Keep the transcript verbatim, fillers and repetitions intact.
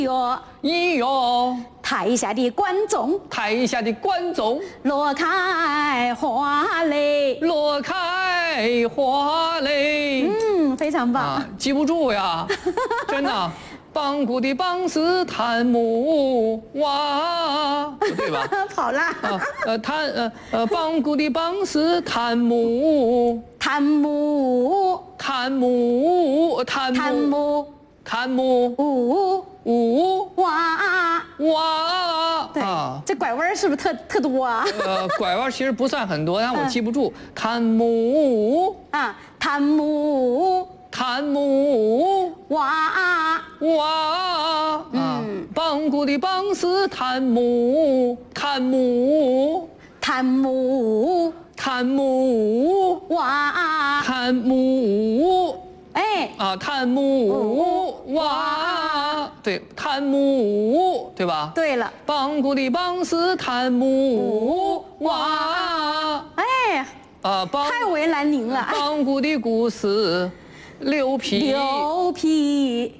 哟， 咿哟， 台下的观众， 台下的观众， 落开花蕾， 落开花蕾。 嗯，非常棒。 啊，记不住呀，真的。邦古的邦是檀木哇，不对吧？ 跑啦。 啊，呃，檀呃呃，邦古的邦是檀木， 檀木， 檀木，檀檀木， 檀木， 五五哇哇。 对， 啊， 这拐弯是不是特特多啊？ 呃，拐弯其实不算很多，但我记不住。檀木啊，檀木， 檀木哇哇啊，邦古的邦是檀木，檀木， 檀木， 檀木， 哇， 檀木。 哎， 啊，檀木哇，对，檀木，对吧？ 对了， 邦古的邦是檀木哇， 哎， 啊，邦太为难您了。 邦古的古是牛皮。 牛皮。